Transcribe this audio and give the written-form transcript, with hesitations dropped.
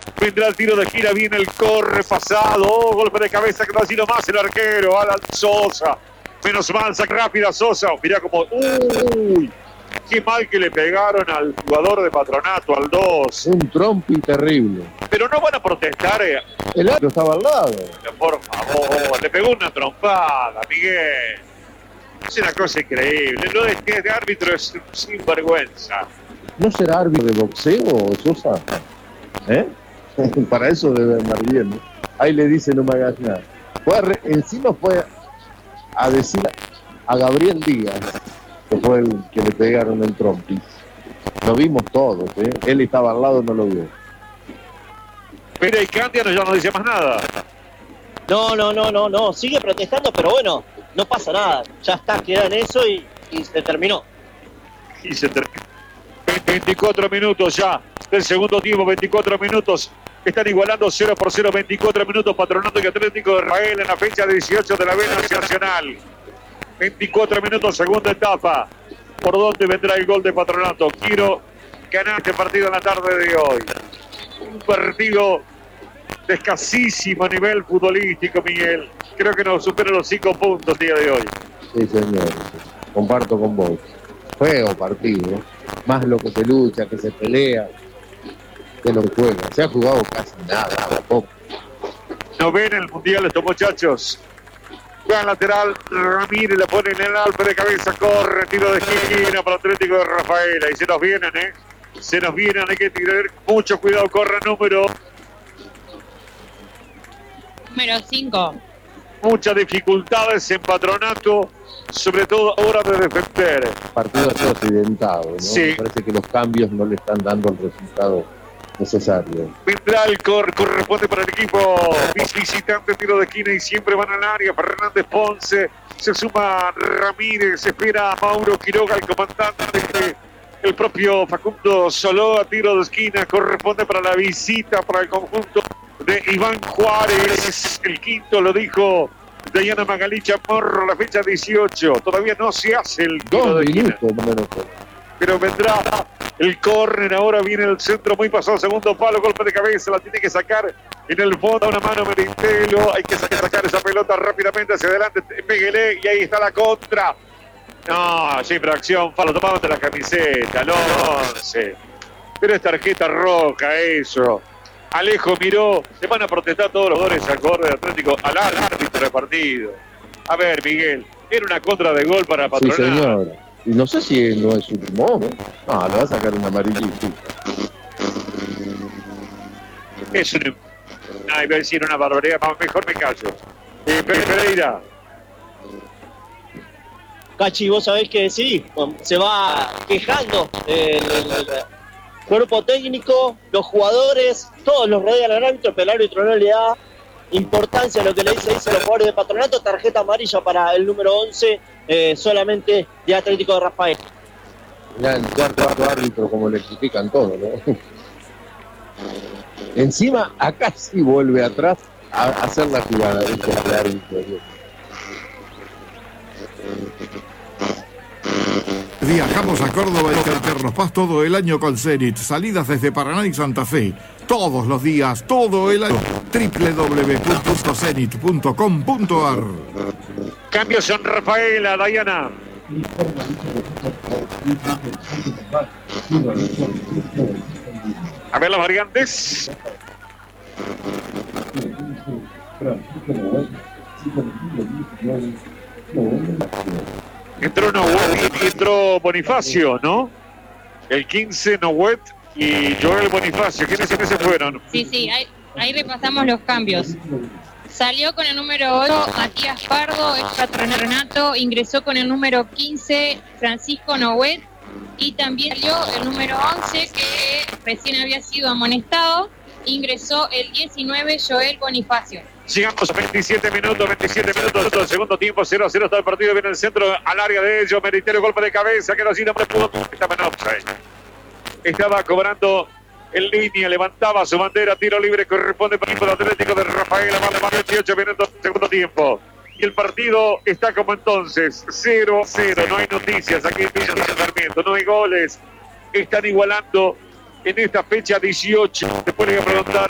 Vendrá el tiro de gira, viene el corre pasado. Oh, golpe de cabeza que no ha sido más el arquero. Alan Sosa. Menos mal, saca rápida Sosa. Mirá como... ¡Uy! Qué mal que le pegaron al jugador de Patronato, al 2. Un trompi terrible. Pero no van a protestar. El árbitro estaba al lado. Por favor, le pegó una trompada, Miguel. Es una cosa increíble. Lo de este árbitro es sinvergüenza. ¿No será árbitro de boxeo, Sosa? Para eso debe andar bien, ¿no? Ahí le dice no me hagas nada. Encima fue a decir a Gabriel Díaz, que fue el que le pegaron el trompis. Lo vimos todos, ¿eh? Él estaba al lado, no lo vio. Pero y Candia ya no dice más nada. No, sigue protestando, pero bueno, no pasa nada. Ya está, queda en eso y se terminó. Y se terminó. 24 minutos ya del segundo tiempo, 24 minutos. Están igualando 0-0, 24 minutos Patronato y Atlético de Rafael en la fecha 18 de la B Nacional. 24 minutos, segunda etapa. ¿Por dónde vendrá el gol de Patronato? Quiero ganar este partido en la tarde de hoy. Un partido de escasísimo nivel futbolístico, Miguel. Creo que nos supera los 5 puntos el día de hoy. Sí, señor. Comparto con vos. Feo partido. Más lo que se lucha, que se pelea, que lo que juega. Se ha jugado casi nada, poco. No ven el mundial estos muchachos. Juega lateral, Ramírez le pone en el alpe de cabeza, corre, tiro de esquina para el Atlético de Rafaela. Y se nos vienen, se nos vienen, hay que tener mucho cuidado, corre número 5. Muchas dificultades en Patronato, sobre todo a hora de defender. Partido accidentado, ¿no? Sí. Me parece que los cambios no le están dando el resultado necesario. Vendrá el corresponde para el equipo visitante, tiro de esquina y siempre van al área. Fernández Ponce, se suma Ramírez, se espera a Mauro Quiroga, el comandante. El propio Facundo Soló a tiro de esquina, corresponde para la visita para el conjunto de Iván Juárez. El quinto lo dijo Diana Magalicha Morro, la fecha 18. Todavía no se hace el tiro 2 de esquina. minutos, menos. Pero vendrá el córner, ahora viene el centro muy pasado, segundo palo, golpe de cabeza, la tiene que sacar en el fondo, una mano Merintelo, hay que sacar esa pelota rápidamente hacia adelante, Peguelé, y ahí está la contra. No, sin infracción, Falo tomándote la camiseta, no sé. Pero es tarjeta roja eso. Alejo miró, se van a protestar todos los jugadores al jugador de Atlético, al árbitro de partido. A ver, Miguel, era una contra de gol para Patronato. Sí, señor. Y no sé si no es su timón, ¿eh? No, le va a sacar un amarillito. Es un... Ay, voy a decir una barbaridad, mejor me callo. Pereira. Cachi, vos sabés que sí, se va quejando el cuerpo técnico, los jugadores, todos los rodean al árbitro, pero el árbitro no le da importancia a lo que le dice los jugadores de Patronato. Tarjeta amarilla para el número 11, solamente de Atlético de Rafael. Ya el cuarto árbitro, como le critican todo, ¿no? Encima, acá sí vuelve atrás a hacer la jugada de este árbitro. Viajamos a Córdoba y Carlos Paz todo el año con Zenit. Salidas desde Paraná y Santa Fe. Todos los días, todo el año. www.zenit.com.ar. Cambios en Rafaela, Dayana. A ver las variantes. Entró Nohuet y entró Bonifacio, ¿no? El 15 Nohuet y Joel Bonifacio. ¿Quiénes se fueron? Sí, ahí repasamos los cambios. Salió con el número 8 Matías Pardo, ex Patronato. Ingresó con el número 15 Francisco Nohuet. Y también salió el número 11, que recién había sido amonestado. Ingresó el 19 Joel Bonifacio. Llegamos a 27 minutos del segundo tiempo, 0-0 está el partido, viene el centro al área de ellos, Meriterio, golpe de cabeza, que así no pudo, estaba en offside. Estaba cobrando en línea, levantaba su bandera, tiro libre, corresponde para el Atlético de Rafaela, más de 28 minutos del segundo tiempo. Y el partido está como entonces, 0-0, no hay noticias aquí en Villa Sarmiento, no hay goles, están igualando en esta fecha 18. Después le voy a preguntar